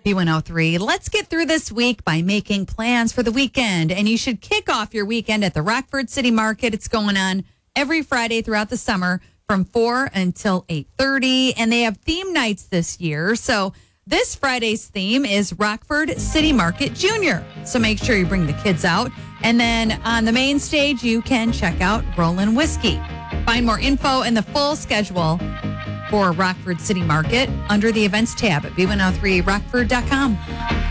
B103. Let's get through this week by making plans for the weekend. And you should kick off your weekend at the Rockford City Market. It's going on every Friday throughout the summer from 4 until 8:30. And they have theme nights this year. So this Friday's theme is Rockford City Market Junior. So make sure you bring the kids out. And then on the main stage, you can check out Roland Whiskey. Find more info and the full schedule for Rockford City Market under the events tab at b103rockford.com.